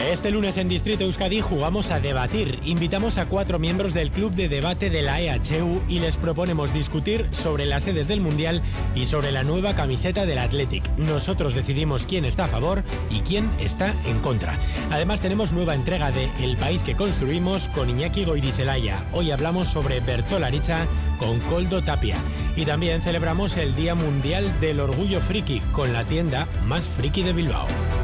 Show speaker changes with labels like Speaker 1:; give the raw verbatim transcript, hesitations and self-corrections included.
Speaker 1: Este lunes en Distrito Euskadi jugamos a debatir. Invitamos a cuatro miembros del Club de Debate de la E H U y les proponemos discutir sobre las sedes del Mundial y sobre la nueva camiseta del Athletic. Nosotros decidimos quién está a favor y quién está en contra. Además tenemos nueva entrega de El País que Construimos con Iñaki Goirizelaya. Hoy hablamos sobre Bertsolaritza con Koldo Tapia. Y también celebramos el Día Mundial del Orgullo Friki con la tienda más friki de Bilbao.